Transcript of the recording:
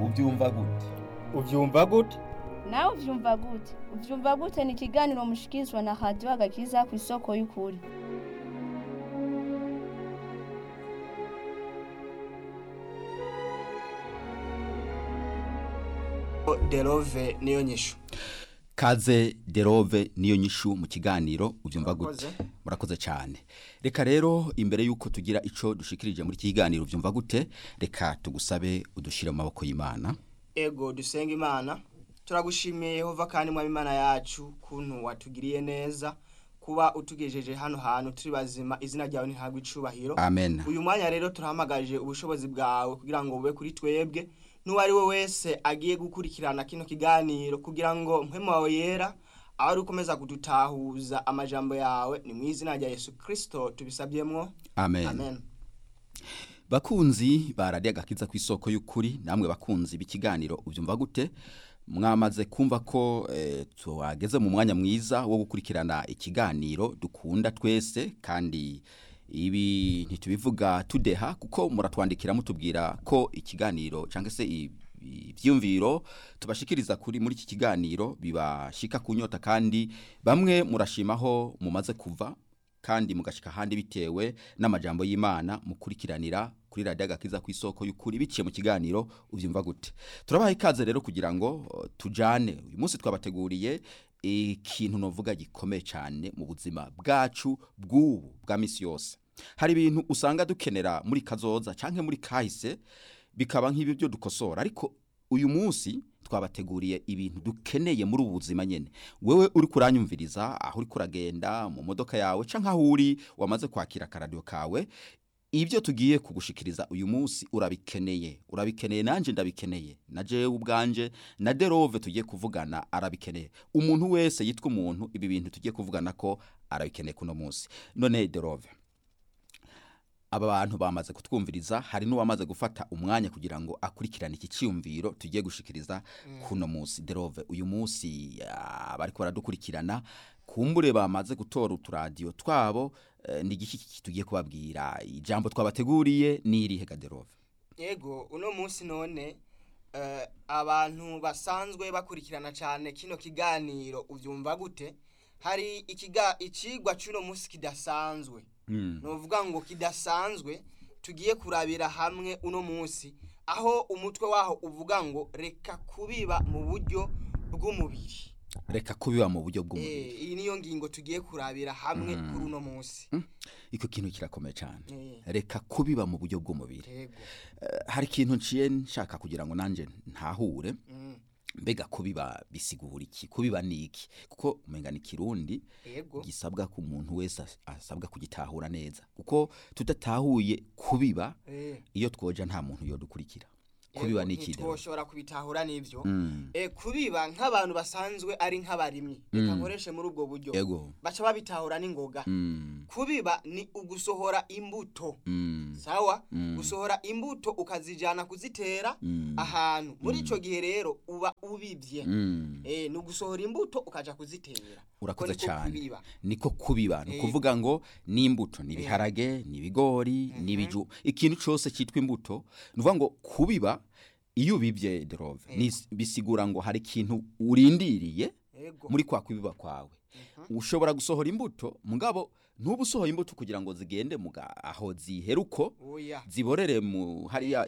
ubyumva gute? Uvyumva gute? nawe uvyumva gute? Uvyumva gute ni ikiganiro mushikirizwa na Radio Agakiza ku isoko y'ukuri. Derove niyo nyishu. Kaze Derove niyo nyishu mu kiganiro ubyumva gute? Murakoze cyane. Reka rero imbere yuko tugira ico dushikirije muri kiganiro ubyumva gute, reka tugusabe udushire mu maboko y'Imana. Ego dusenga Imana. Turagushimiye Yehova kandi mwami Imana yacu kuntu watugiriye neza kuba utugejeje hano hantu turi bazima, izina ryawe ntihabwe icubahiro. Amen. Uyu mwanya rero turahamagaje ubushobozi bwawe kugira ngo bube kuri twebwe n'uwari we wese agiye gukurikirana kino kiganiro kugira ngo mpwemu wawe yera ari ukomeza kudutahuza amajambo yawe, ni mu izina rya Yesu Kristo tubisabyemwo. Amen. Amen. Bakunzi baradiye Agakiza ku isoko y'ukuri, namwe bakunzi b'ikiganiro ubyumva gute? Mwamaze kumva ko twageze mu mwanya mwiza wo gukurikirana ikiganiro dukunda twese, kandi ibi ntitubivuga tudeha kuko muratwandikira mutubwira ko ikiganiro cyangwa se ibyumviro tubashikiriza kuri muri iki kiganiro bibashika kunyota, kandi bamwe murashimaho mumaze kuva kandi mugashika handi bitewe n'amajambo y'Imana mukurikiranira kuri Radio Agakiza ku isoko y'ukuri biciye mu kiganiro ubyumva gute. Turabaha ikaze rero kugira ngo tujane. Uyu munsi twabateguriye ikintu novuga gikomeye cyane mu buzima bwacu bw'ubu bwa misi yose. Hari ibintu usanga dukenera muri kazoza canke muri kahise bikaba nk'ibi byo dukosora, ariko uyu munsi twabateguriye ibintu dukeneye muri ubu buzima nyene. Wewe uri kuranyumviriza aho uri kuragenda mu modoka yawe canke aho uri wamaze kwakira karadio kawe, ibyo tugiye kugushikiriza uyu munsi urabikeneye nanje ndabikeneye, na jewe ubwanje na Derove tugiye kuvugana arabikeneye. Umuntu wese yitwa umuntu ibi bintu tugiye kuvugana ko arabikeneye kuno munsi. None Derove, aba bantu bamaze kutwumviriza, hari n'uwamaze gufata umwanya kugira ngo akurikirane iki cyumviro tugiye gushikiriza kuno munsi. Derove, uyu munsi bari ko baradukurikirana, kumbure bamaze gutora uturadio twabo, ni igiki tugiye kubabwira? Ijambo twabateguriye ni irihe Derove? Yego, uno munsi none abantu basanzwe bakurikirana cyane kino kiganiro ubyumva gute, hari ikigwa cy'uno munsi kidasanzwe. Novuga ngo kidasanzwe tugiye kurabira hamwe uno munsi, aho umutwe waho uvuga ngo reka kubiba mu buryo bw'umubiri. Reka kubiba mu buryo bw'umubiri. Iyi niyo ngingo tugiye kurabira hamwe kuri uno munsi. Iko kintu kirakomeye cyane. Reka kubiba mu buryo bw'umubiri. Hari ikintu nciye nshaka kugira ngo nanje ntahure. Mbega kubiba bisigura iki? Kubiba ni iki? Kuko umenga ni Kirundi gisabwa ku muntu wese asabwa kugitahura neza. Kuko tudatahuye kubiba, iyo twoja nta muntu yodukurikira. Kubiba ni iki? Twoshobora kubitahura nivyo. Kubiba nk'abantu basanzwe ari nk'abarimyi. Reka nkoreshe muri ubwo buryo. Baca babitahura n'ingoga. Kubiba ni ugusohora imbuto. Sawa? Gusohora imbuto ukazijana kuzitera ahantu. Muri ico gihe rero uba ubivye. Ni ugusohora imbuto ukaja kuzitera. Urakoze cyane. Niko kubiba. No kuvuga ngo ni imbuto, ni biharage, ni bigori, ni biju. Ikintu cyose cyitwa imbuto. Nuvuga ngo kubiba iyo ubibye Derove, bisigura ngo hari ikintu urindiriye muri kwa kubiba kwawe. Ushobora gusohora imbuto, mugabo ntubusohoye imbuto kugira ngo zigende aho ziheruko ziborere mu hariya